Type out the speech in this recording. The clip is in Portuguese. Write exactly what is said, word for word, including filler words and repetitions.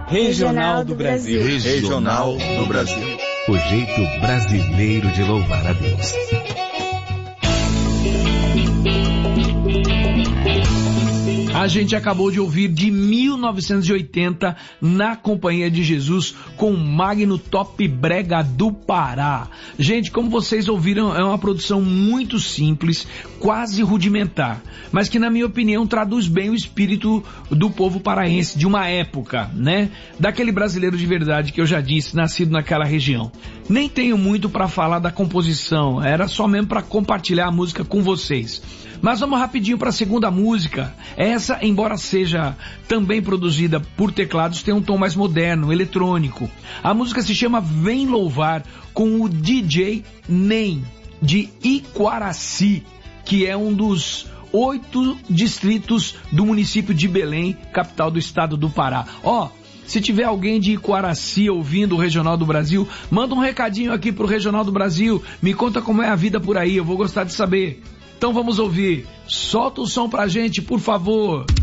Regional do Brasil. Regional do Brasil. O jeito brasileiro de louvar a Deus. A gente acabou de ouvir de mil novecentos e oitenta Na Companhia de Jesus com o Magno Top Brega do Pará. Gente, como vocês ouviram, é uma produção muito simples, quase rudimentar, mas que na minha opinião traduz bem o espírito do povo paraense de uma época, né? Daquele brasileiro de verdade que eu já disse, nascido naquela região. Nem tenho muito para falar da composição, era só mesmo para compartilhar a música com vocês. Mas vamos rapidinho para a segunda música. Essa, embora seja também produzida por teclados, tem um tom mais moderno, eletrônico. A música se chama Vem Louvar, com o D J Nem, de Iquaraci, que é um dos oito distritos do município de Belém, capital do estado do Pará. Ó, se tiver alguém de Iquaraci ouvindo o Regional do Brasil, manda um recadinho aqui pro Regional do Brasil. Me conta como é a vida por aí, eu vou gostar de saber. Então vamos ouvir. Solta o som pra gente, por favor.